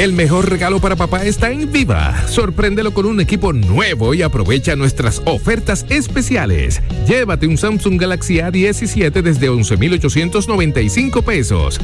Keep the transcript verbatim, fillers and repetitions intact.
El mejor regalo para papá está en Viva. Sorpréndelo con un equipo nuevo y aprovecha nuestras ofertas especiales. Llévate un Samsung Galaxy A diecisiete desde once mil ochocientos noventa y cinco pesos.